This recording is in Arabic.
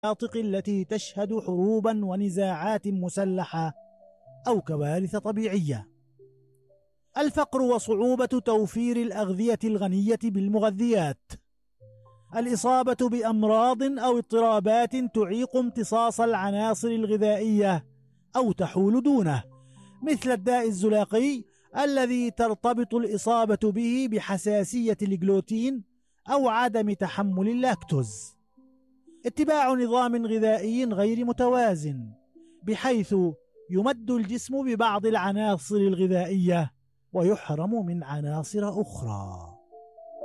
المناطق التي تشهد حروبا ونزاعات مسلحة أو كوارث طبيعية. الفقر وصعوبة توفير الأغذية الغنية بالمغذيات، الإصابة بأمراض أو اضطرابات تعيق امتصاص العناصر الغذائية أو تحول دونه، مثل الداء الزلاقي الذي ترتبط الإصابة به بحساسية الجلوتين أو عدم تحمل اللاكتوز. اتباع نظام غذائي غير متوازن، بحيث يمد الجسم ببعض العناصر الغذائية ويحرم من عناصر أخرى.